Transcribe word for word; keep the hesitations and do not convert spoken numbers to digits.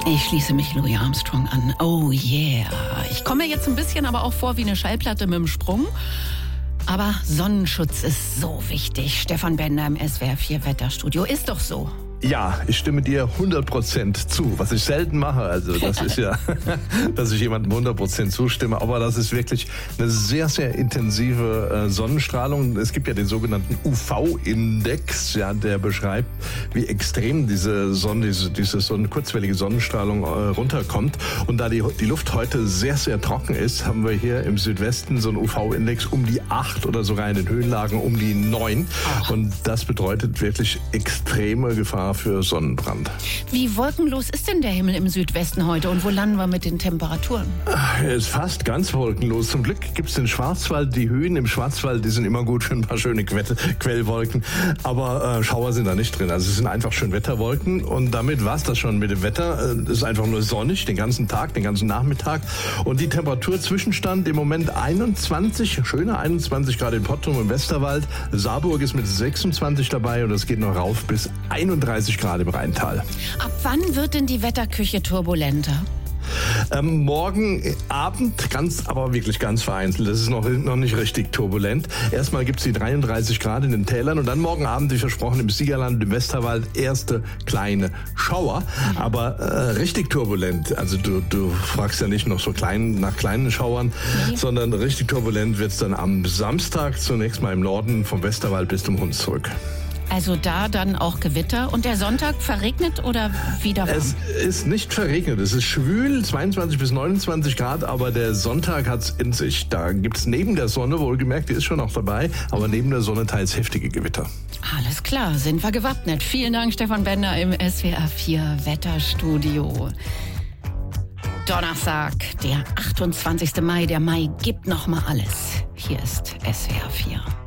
Ich schließe mich Louis Armstrong an. Oh yeah. Ich komme mir jetzt ein bisschen aber auch vor wie eine Schallplatte mit dem Sprung. Aber Sonnenschutz ist so wichtig. Stefan Bender im S W R vier Wetterstudio. Ist doch so. Ja, ich stimme dir hundert Prozent zu, was ich selten mache. Also das ist ja, dass ich jemandem hundert Prozent zustimme. Aber das ist wirklich eine sehr, sehr intensive äh, Sonnenstrahlung. Es gibt ja den sogenannten U V-Index, ja, der beschreibt, wie extrem diese Sonne, diese, diese Sonne, kurzwellige Sonnenstrahlung äh, runterkommt. Und da die, die Luft heute sehr, sehr trocken ist, haben wir hier im Südwesten so einen U V-Index um die acht oder sogar in den Höhenlagen um die neun. Und das bedeutet wirklich extreme Gefahr für Sonnenbrand. Wie wolkenlos ist denn der Himmel im Südwesten heute und wo landen wir mit den Temperaturen? Er ist fast ganz wolkenlos. Zum Glück gibt es den Schwarzwald. Die Höhen im Schwarzwald, die sind immer gut für ein paar schöne Que- Quellwolken. Aber äh, Schauer sind da nicht drin. Also es sind einfach schön Wetterwolken und damit war es das schon mit dem Wetter. Es ist einfach nur sonnig den ganzen Tag, den ganzen Nachmittag. Und die Temperaturzwischenstand im Moment einundzwanzig, schöne einundzwanzig Grad in Pottrum im Westerwald. Saarburg ist mit sechsundzwanzig dabei und es geht noch rauf bis einunddreißig Grad im Rheintal. Ab wann wird denn die Wetterküche turbulenter? Ähm, morgen Abend, ganz, aber wirklich ganz vereinzelt. Das ist noch, noch nicht richtig turbulent. Erstmal gibt es die dreiunddreißig Grad in den Tälern und dann morgen Abend, wie versprochen, im Siegerland, im Westerwald, erste kleine Schauer. Aber äh, richtig turbulent. Also du, du fragst ja nicht noch so klein, nach kleinen Schauern, nee. sondern richtig turbulent wird es dann am Samstag zunächst mal im Norden vom Westerwald bis zum Hunsrück. Also da dann auch Gewitter und der Sonntag verregnet oder wieder warm? Es ist nicht verregnet, es ist schwül, zweiundzwanzig bis neunundzwanzig Grad, aber der Sonntag hat's in sich. Da gibt's neben der Sonne, wohlgemerkt, die ist schon noch dabei, aber neben der Sonne teils heftige Gewitter. Alles klar, sind wir gewappnet. Vielen Dank, Stefan Bender im S W R vier Wetterstudio. Donnerstag, der achtundzwanzigsten Mai. Der Mai gibt noch mal alles. Hier ist S W R vier.